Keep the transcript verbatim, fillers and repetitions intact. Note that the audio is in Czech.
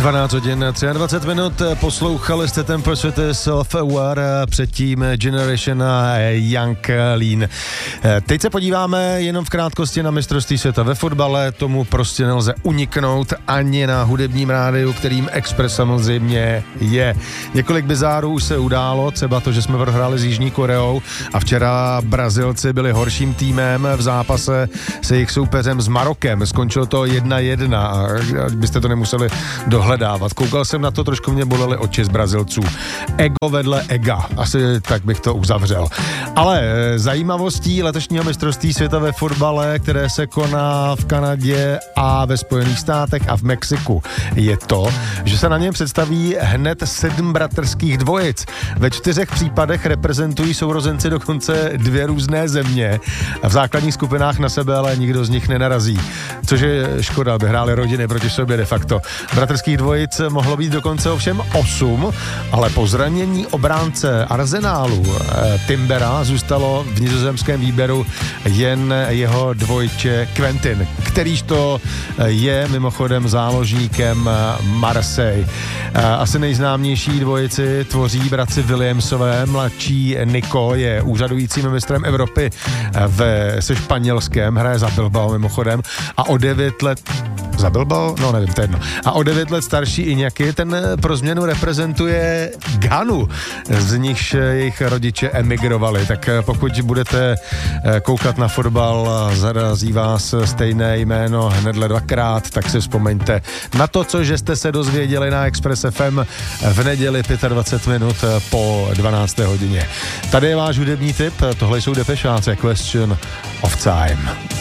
dvanáct hodin dvacet tři minut, poslouchali jste ten Pursuit of War, předtím Generation Young Lean. Teď se podíváme jenom v krátkosti na mistrovství světa ve fotbale, tomu prostě nelze uniknout ani na hudebním rádiu, kterým Express samozřejmě je. Několik bizárů už se událo, třeba to, že jsme prohráli s Jižní Koreou a včera Brazilci byli horším týmem v zápase se jejich soupeřem s Marokem. Skončilo to jedna jedna, byste to nemuseli dohledávat. Koukal jsem na to, trošku mě bolely oči z Brazilců. Ego vedle ega, asi tak bych to uzavřel. Ale zajímavostí letošního mistrovství světa ve fotbale, které se koná v Kanadě a ve Spojených státech a v Mexiku, je to, že se na něm představí hned sedm bratrských dvojic. Ve čtyřech případech reprezentují sourozenci dokonce dvě různé země. V základních skupinách na sebe ale nikdo z nich nenarazí. Což je škoda, aby hráli rodiny proti sobě de facto. Bratrských dvojic mohlo být dokonce ovšem osm, ale po zranění obránce Arsenálu eh, Timbera zůstalo v nizozemském výběru jen jeho dvojče Quentin, kterýž to je mimochodem záložníkem Marseille. Eh, asi nejznámější dvojici tvoří bratři Williamsové. Mladší Nico je úřadujícím mistrem Evropy ve, se Španělskem, hraje za Bilbao mimochodem a o devět let za Bilbao? No nevím, to je jedno. A o devět let starší Iñaki, ten pro změnu reprezentuje Ghanu, z nichž jejich rodiče emigrovali. Tak pokud budete koukat na fotbal a zarazí vás stejné jméno hnedle dvakrát, tak si vzpomeňte na to, co že jste se dozvěděli na Express F M v neděli dvacet pět minut po dvanácté hodině. Tady je váš hudební tip, tohle jsou Depešáce, Question of Time.